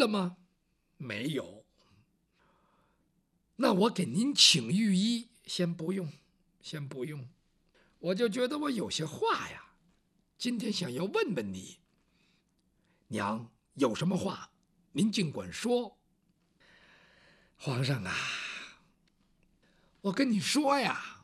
了吗？没有。那我给您请御医，先不用，先不用。我就觉得我有些话呀，今天想要问问你。娘，有什么话，您尽管说。皇上啊，我跟你说呀，